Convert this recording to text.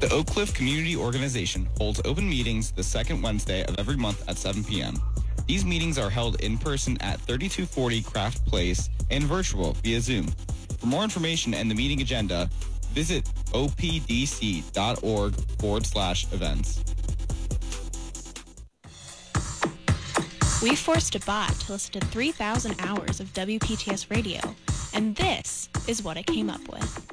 The Oak Cliff Community Organization holds open meetings the second Wednesday of every month at 7 p.m. These meetings are held in person at 3240 Craft Place and virtual via Zoom. For more information and the meeting agenda, visit opdc.org/events. We forced a bot to listen to 3,000 hours of WPTS radio, and this is what it came up with.